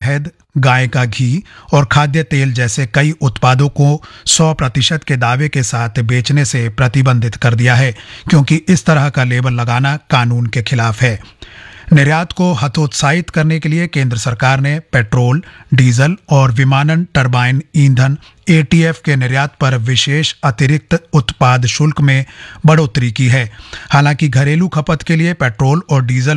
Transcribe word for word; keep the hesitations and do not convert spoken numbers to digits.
शहद, गाय का घी और खाद्य तेल जैसे कई उत्पादों को सौ प्रतिशत के दावे के साथ बेचने से प्रतिबंधित कर दिया है, क्योंकि इस तरह का लेबल लगाना कानून के खिलाफ है। निर्यात को हतोत्साहित करने के लिए केंद्र सरकार ने पेट्रोल, डीजल और विमानन टरबाइन ईंधन ए टी एफ के निर्यात पर विशेष अतिरिक्त उत्पाद शुल्क में बढ़ोतरी की है। हालांकि घरेलू खपत के लिए पेट्रोल और डीजल